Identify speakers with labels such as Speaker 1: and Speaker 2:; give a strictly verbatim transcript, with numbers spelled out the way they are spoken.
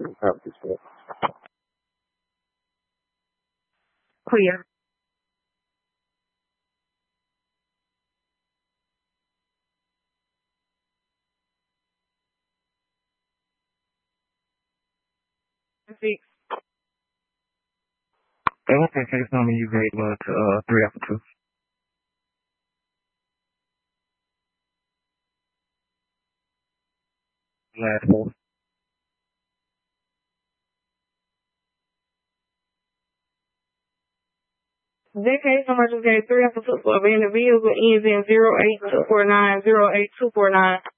Speaker 1: Have this one.
Speaker 2: Clear. Six.
Speaker 3: Hey, what's that case number you gave uh, to uh, three after two? Last four.
Speaker 2: That case number just gave three after two for abandoned vehicle ends in zero eight two four nine, zero eight two four nine.